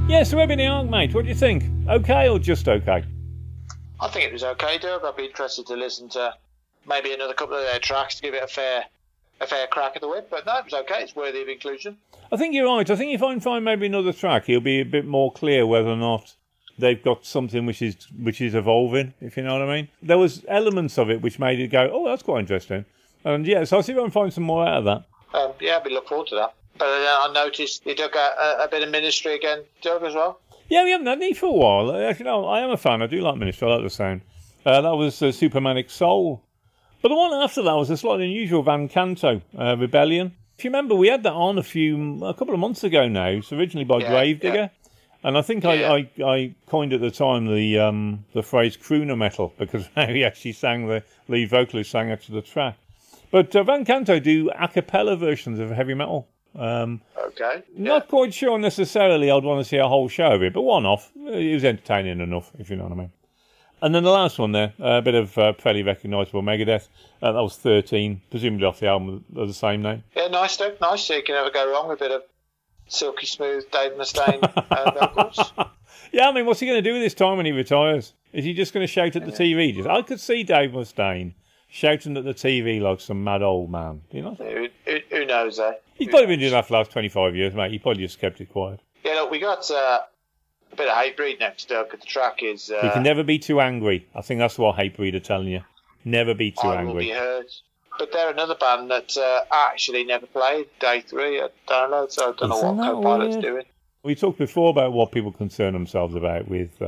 Yeah, so Ebony Arc, mate, what do you think? Okay or just okay? I think it was okay, Doug. I'd be interested to listen to maybe another couple of their tracks to give it a fair crack at the whip. But no, it was okay. It's worthy of inclusion. I think you're right. I think if I can find maybe another track, it'll be a bit more clear whether or not they've got something which is evolving, if you know what I mean. There was elements of it which made it go, oh, that's quite interesting. And yeah, so I'll see if I can find some more out of that. Yeah, I'd be looking forward to that. But I noticed you took a bit of Ministry again, Doug, as well. Yeah, we haven't had any for a while. Actually, no, I am a fan. I do like Ministry. I like the sound. That was Supermanic Soul. But the one after that was a slightly unusual Van Canto, Rebellion. If you remember, we had that on a couple of months ago now. It's originally by Gravedigger. Yeah. And I think I coined at the time the phrase crooner metal because he actually sang, the lead vocalist sang after the track. But Van Canto do a cappella versions of heavy metal. Okay. Not quite sure necessarily I'd want to see a whole show of it, but one off. It was entertaining enough, if you know what I mean. And then the last one there, a bit of fairly recognisable Megadeth. That was 13, presumably off the album of the same name. Yeah, nice, Doug. Nice. So you can never go wrong with a bit of silky smooth Dave Mustaine vocals. Yeah, I mean, what's he going to do with his time when he retires? Is he just going to shout at the TV? I could see Dave Mustaine shouting at the TV like some mad old man. You know? Who knows, eh? He's probably been doing that for the last 25 years, mate. He probably just kept it quiet. Yeah, look, we got a bit of Hatebreed next, Doug. The track is... you can never be too angry. I think that's what Hatebreed are telling you. Never be too angry. I will be heard. But they're another band that actually never played Day 3 at Download, so I don't know what Co-Pilot's doing. We talked before about what people concern themselves about with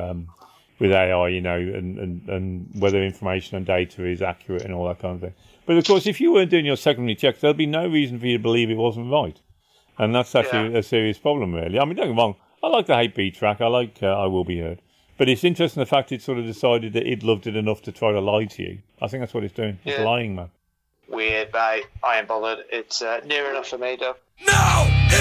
AI, you know, and whether information and data is accurate and all that kind of thing. But of course, if you weren't doing your secondary checks, there'd be no reason for you to believe it wasn't right. And that's actually a serious problem, really. I mean, don't get me wrong, I like the Hatebreed track, I like I Will Be Heard. But it's interesting the fact it sort of decided that it loved it enough to try to lie to you. I think that's what it's doing. It's lying, man. Weird, mate. I ain't bothered. It's near enough for me, Doug. No!